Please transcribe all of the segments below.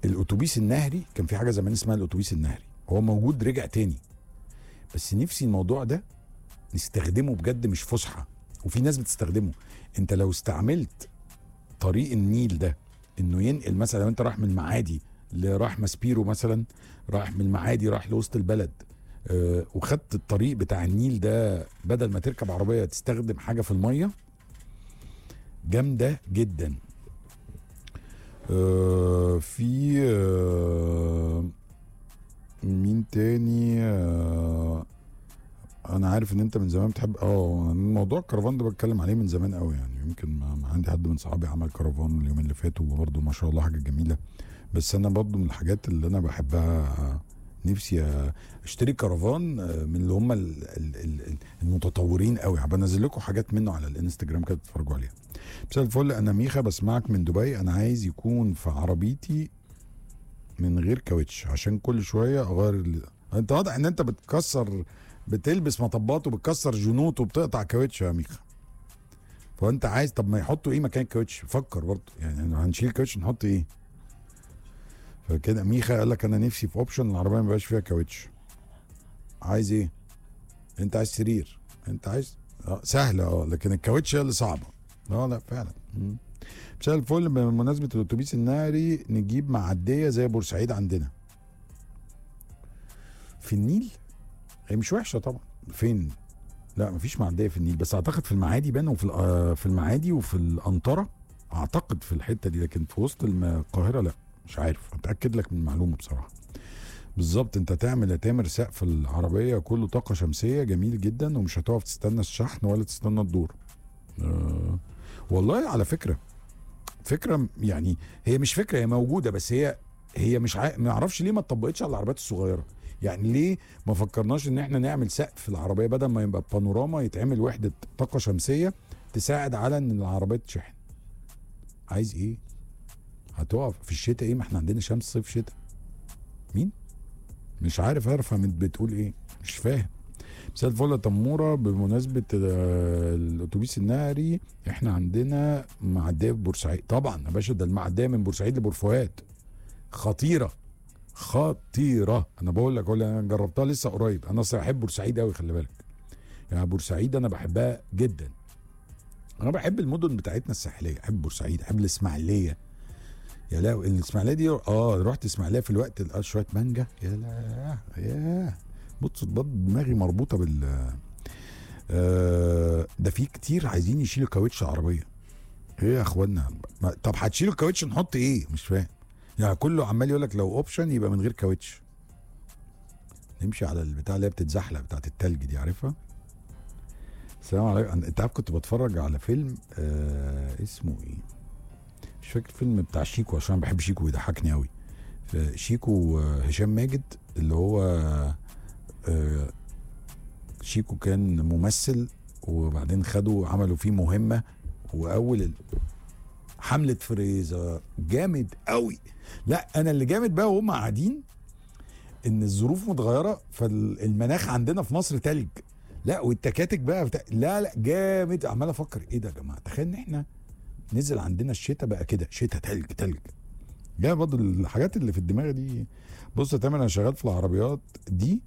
الاتوبيس النهري كان في حاجه زمان اسمها الاتوبيس النهري، هو موجود رجع تاني، بس نفسي الموضوع ده نستخدمه بجد مش فسحه، وفي ناس بتستخدمه. انت لو استعملت طريق النيل ده انه ينقل مثلا، لو انت رايح من المعادي راح ماسبيرو مثلا، رايح من المعادي راح لوسط البلد، وخدت الطريق بتاع النيل ده، بدل ما تركب عربيه تستخدم حاجه في الميه، جامده جدا. في مين تاني؟ انا عارف ان انت من زمان بتحب موضوع الكرفان ده بتكلم عليه من زمان قوي يعني، يمكن ما عندي حد من صحابي عمل كرفان اليومين اللي فاتوا، وبرضه ما شاء الله حاجه جميله. بس انا برضه من الحاجات اللي انا بحبها، نفسي اشتري كرفان من اللي هم المتطورين قوي. هبقى انزل لكم حاجات منه على الانستجرام كده تتفرجوا عليها. مساء الفل، انا ميخا بسمعك من دبي. انا عايز يكون في عربيتي من غير كاوتش عشان كل شويه اغير انت واضح ان انت بتلبس مطبات وبتكسر جنوط وبتقطع كاوتش يا ميخا. فانت عايز، طب ما يحطوا ايه مكان الكاوتش؟ فكر برضه يعني، هنشيل الكاوتش نحط ايه؟ فكده ميخا قال لك انا نفسي في اوبشن العربيه ما يبقاش فيها كاوتش. عايز ايه؟ انت عايز سرير، انت عايز سهله، لكن الكاوتش هي اللي صعبه. لا فعلا. مساء الفل، بمناسبه الاتوبيس النهري نجيب معديه زي بورسعيد عندنا في النيل. هي مش وحشه طبعا. فين؟ لا مفيش معديه في النيل، بس اعتقد في المعادي بان، وفي في المعادي وفي الانطره اعتقد في الحته دي، لكن في وسط القاهره لا، مش عارف، اتاكد لك من المعلومه بصراحه. بالظبط، انت تعمل يا تامر سقف العربيه كله طاقه شمسيه جميل جدا، ومش هتقف تستنى الشحن ولا تستنى الدور. والله على فكره يعني، هي مش فكره، هي موجوده، بس هي مش ما اعرفش ليه ما اتطبقتش على العربيات الصغيره. يعني ليه ما فكرناش ان احنا نعمل سقف العربيه بدل ما يبقى بانوراما، يتعمل وحده طاقه شمسيه تساعد على ان العربيه تشحن. عايز ايه؟ هتقف في الشتاء ايه؟ ما احنا عندنا شمس صيف شتاء. مين؟ مش عارف بتقول ايه، مش فاهم. مساء الفل يا تموره، بمناسبه الاتوبيس النهري، احنا عندنا معديه في بورسعيد. طبعا يا باشا، ده المعديه من بورسعيد لبورفؤاد خطيره. انا بقول لك، انا جربتها لسه قريب. انا اصلا بحب بورسعيد قوي، خلي بالك يعني، بورسعيد انا بحبها جدا. انا بحب المدن بتاعتنا الساحليه، بحب بورسعيد، بحب الاسماعيليه. يا لا الاسماعيليه دي، رحت اسماعيليه في الوقت شويه مانجا، يا لا يا بص دماغي مربوطه بال ده في كتير عايزين يشيلوا كاوتش عربيه. ايه يا اخوانا؟ طب هتشيلوا الكاوتش نحط ايه؟ مش فاهم يعني. كله عمال يقول لك لو اوبشن يبقى من غير كاوتش. نمشي على البتاع اللي هي بتتزحلق بتاعت التلج دي، عارفها؟ السلام عليكم. انت عارف كنت بتفرج على فيلم اسمه ايه؟ مش فاكر، فيلم بتاع شيكو، عشان بحب شيكو بيضحكني قوي. شيكو هشام ماجد، اللي هو شيكو كان ممثل، وبعدين خدوا عملوا فيه مهمة، واول حملة فريزر جامد قوي. لا انا اللي جامد بقى وهم قاعدين، ان الظروف متغيرة، فالمناخ عندنا في مصر تلج، لا والتكاتك بقى لا جامد. عمال افكر ايه ده يا جماعة، تخيل ان احنا نزل عندنا الشتاء بقى كده، شتاء تلج. جاي برضه الحاجات اللي في الدماغ دي. بص يا تامر، انا شغال في العربيات دي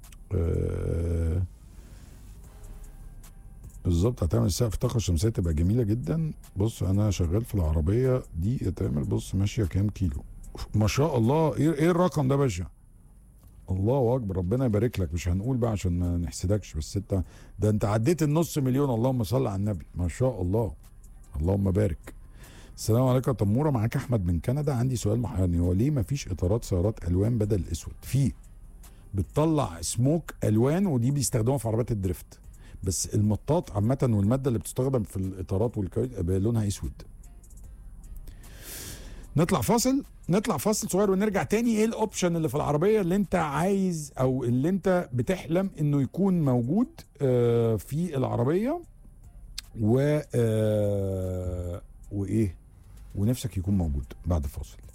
بالظبط، هتعمل سقف طاقه شمسيه تبقى جميله جدا. بص انا شغال في العربيه دي يا تامر، بص ماشيه كام كيلو؟ ما شاء الله. ايه الرقم ده يا باشا؟ الله اكبر، ربنا يبارك لك. مش هنقول بقى عشان ما نحسدكش، بس انت عديت النص مليون. اللهم صل على النبي، ما شاء الله، اللهم بارك. السلام عليكم يا تموره، معاك احمد من كندا. عندي سؤال محيرني، هو ليه ما فيش اطارات سيارات الوان بدل الاسود؟ في بتطلع سموك الوان، ودي بيستخدموها في عربيات الدريفت، بس المطاط عامه والماده اللي بتستخدم في الاطارات لونها اسود. نطلع فاصل صغير ونرجع تاني. ايه الاوبشن اللي في العربيه اللي انت عايز، او اللي انت بتحلم انه يكون موجود في العربيه، و وايه ونفسك يكون موجود؟ بعد الفاصل.